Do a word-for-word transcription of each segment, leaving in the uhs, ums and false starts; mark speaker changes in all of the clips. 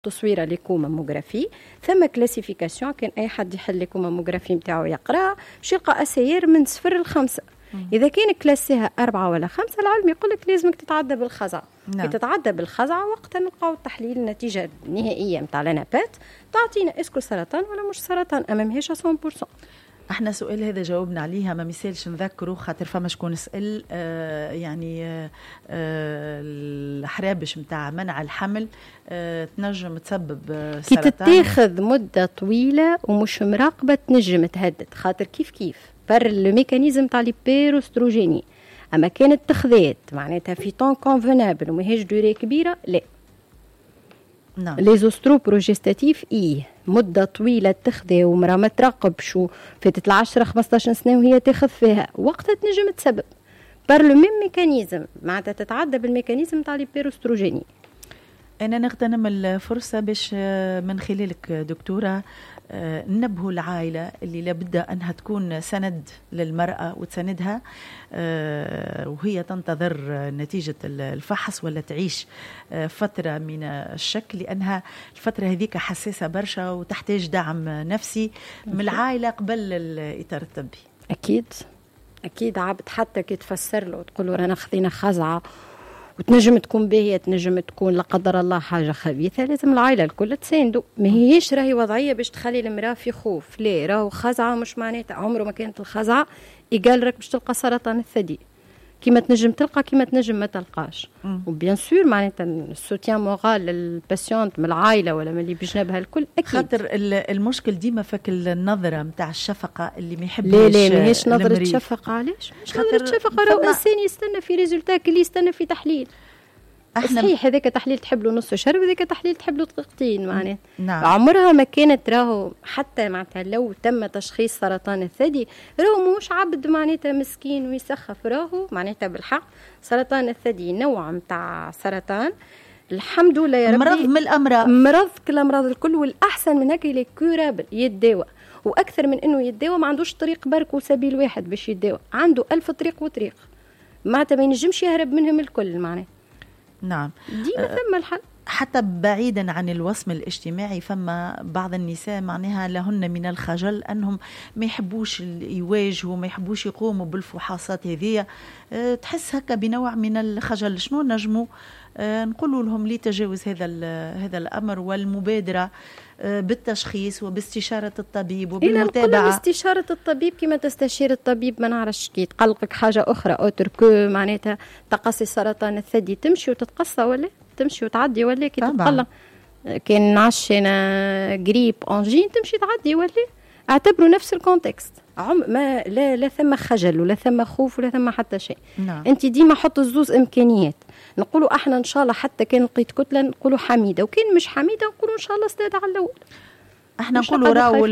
Speaker 1: تصويره ليكوماموغرافي، ثم كلاسيفيكاسيون. كان اي حد يحل ليكوماموغرافي نتاعو يقرا باش يلقى اسير من صفر لخمسه. اذا كان كلاسيها اربعه ولا خمسه العلم يقول لك لازمك تتعدى بالخزعه. نعم. كي تتعدى بالخزعه وقتها نلقاو التحليل النتيجه النهائيه نتاع لانابات تعطينا اسكو سرطان ولا مش سرطان، اما ماهيش مية بالمية.
Speaker 2: احنا سؤال هذا جاوبنا عليها، ما مثالش نذكره خاطر فما شكون سأل آه يعني آه الحرابش نتاع منع الحمل آه تنجم تسبب آه
Speaker 1: سرطان. كي تتاخذ مده طويله ومش مراقبه تنجم تهدد، خاطر كيف كيف بر الميكانيزم تاع البيروستروجيني. اما كانت تخذات معناتها في طون كونفينابل وماهيش دوري كبيره لا.
Speaker 2: نعم.
Speaker 1: ليزوسترو بروجستاتيف ايه مده طويله تاخذها ومرا ما تراقبش فاتت العشرة خمسطاش سنه وهي تاخذ فيها وقتها تنجم تسبب بار لو ميم ميكانيزم معناتها تتعدى بالميكانيزم تاع البيروستروجيني.
Speaker 2: انا نغتنم الفرصه باش من خلالك دكتوره ننبهوا العائلة اللي لابد أنها تكون سند للمرأة وتسندها وهي تنتظر نتيجة الفحص ولا تعيش فترة من الشك، لأنها الفترة هذيك حساسة برشا وتحتاج دعم نفسي من العائلة قبل الإطار الطبي.
Speaker 1: أكيد أكيد عبد حتى كي تفسر له وتقول له رانا خذينا خزعة وتنجم تكون باهية تنجم تكون لا قدر الله حاجة خبيثة، لازم العائلة الكل تساندو. ما هيش راهي وضعية باش تخلي المرأة في خوف، لا راهو خزعة مش معناتها عمره ما كانت الخزعة يقال لك باش تلقى سرطان الثدي، كيما تنجم تلقى كيما تنجم ما تلقاش. وبيان سور معناتها السوتيان مورال للباسيونت من العائلة ولا من اللي بجنبها الكل أكيد.
Speaker 2: خاطر المشكل ديما فك النظرة متاع الشفقة اللي ما يحبش.
Speaker 1: لا لا ماهيش نظرة شفقة. علاش مش نظرة شفقة؟ راهو إنسان يستنى في ريزولتاك اللي يستنى في تحليل. صحيح هذاك تحليل تحب له نص شهر وذاك تحليل تحب له دقيقتين معناها.
Speaker 2: نعم.
Speaker 1: عمرها ما كانت راهو حتى معناتها لو تم تشخيص سرطان الثدي راهو مش عبد معناتها مسكين ويسخف، راهو معناتها بالحق سرطان الثدي نوع متاع سرطان الحمد لله يا ربي
Speaker 2: مرض من الامراض،
Speaker 1: مرض كل الامراض الكل، والاحسن من هكا اللي كورابل يتداوى، واكثر من انه يتداوى ما عندوش طريق برك وسبيل واحد باش يتداوى، عنده ألف طريق وطريق معناتها ما ينجمش يهرب منهم الكل معناها.
Speaker 2: نعم.
Speaker 1: ديما ثم الحل.
Speaker 2: حتى بعيدا عن الوصم الاجتماعي فما بعض النساء معناها لهن من الخجل أنهم ما يحبوش يواجهوا ما يحبوش يقوموا بالفحوصات هذه، أه تحس هكا بنوع من الخجل. شنو نجموا أه نقولوا لهم لتجاوز هذا هذا الأمر والمبادرة أه بالتشخيص وباستشارة الطبيب وبالمتابعة؟
Speaker 1: باستشارة الطبيب كما تستشير الطبيب، ما نعرفش كي تقلقك حاجة أخرى أوتر كو معناتها تقصي سرطان الثدي تمشي وتتقصى ولا تمشي وتعدي ولا كي تتقلق كان نعشنا جريب أنجين تمشي تعدي ولا اعتبروا نفس الكونتكست. عم ما لا لا ثم خجل ولا ثم خوف ولا ثم حتى شيء.
Speaker 2: نعم.
Speaker 1: انت ديما حط الزوز امكانيات، نقولوا احنا ان شاء الله حتى كان لقيت كتله نقولوا حميده، وكان مش حميده نقولوا ان شاء الله استاذ على الاول.
Speaker 2: احنا نقولوا راهو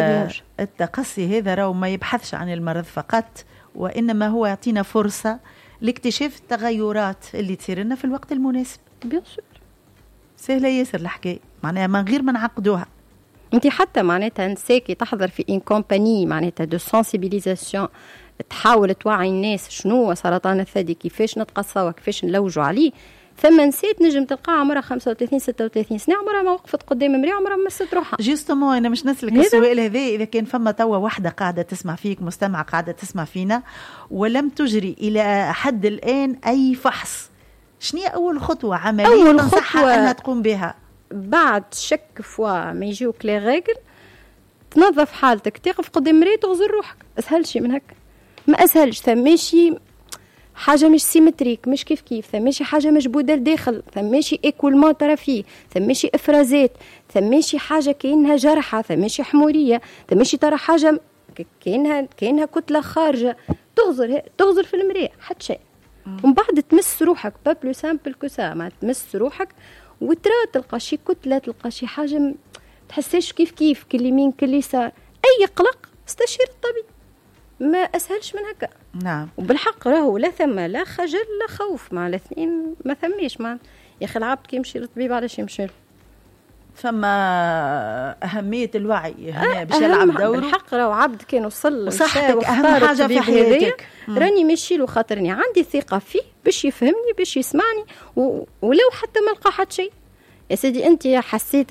Speaker 2: التقصي هذا راهو ما يبحثش عن المرض فقط، وانما هو يعطينا فرصه لاكتشاف التغيرات اللي تصير لنا في الوقت المناسب.
Speaker 1: بيان سور
Speaker 2: سهله ياسر الحكايه معناها من غير ما نعقدوها.
Speaker 1: انت حتى معناتها نساكي تحضر في ان كومباني معناتها دو سنسيبيليزاسيون تحاول توعي الناس شنو هو سرطان الثدي، كيفاش نتقصاو كيفاش نلوجوا عليه، ثم نسيت نجم تلقاها عمرها خمسة وثلاثين ستة وثلاثين سنه عمرها ما وقفت قدام مرية عمرها ما مست روحها.
Speaker 2: جوستومون انا مش نسلك السؤال هذا، اذا كان فما توا واحده قاعده تسمع فيك مستمعه قاعده تسمع فينا ولم تجري الى حد الان اي فحص، شنو اول خطوه عمليه تنصحها انها تقوم بها؟
Speaker 1: بعد شك فوا ما يجيوك لي ريغل تنظف حالتك، تقف قدام مرية تغزر روحك، اسهل شيء من هكا ما اسهلش. ثماشي حاجه مش سيمتريك مش كيف كيف، ثماشي حاجه مجبوده لداخل، ثماشي ايكولمون ترى فيه، ثماشي افرازات، ثماشي حاجه كأنها جرحه، ثماشي حموريه، ثماشي ترى حاجه كأنها كأنها كتله خارجه، تغزر تغزر في المرية حتى شيء. ومن بعد تمس روحك با بلو سامبل كو سا، ما تمس روحك وترى تلقى شي كتله تلقى شي حاجه م... تحسيش كيف كيف كل يمين كل يسار، اي قلق استشير الطبيب، ما اسهلش من هكا.
Speaker 2: نعم.
Speaker 1: وبالحق راهو لا ثم لا خجل لا خوف مع الاثنين ما ثميش مع يا اخي العبد كي يمشي للطبيب علاش يمشي له؟
Speaker 2: ثم أهمية الوعي هنا باش يلعب دوره.
Speaker 1: بالحق راهو عبد كان وصل
Speaker 2: وصحتك أهم حاجة في حياتك،
Speaker 1: راني ماشي له خاطرني عندي ثقة فيه باش يفهمني باش يسمعني و... ولو حتى ما لقى حتى شيء يا سيدي انت حسيت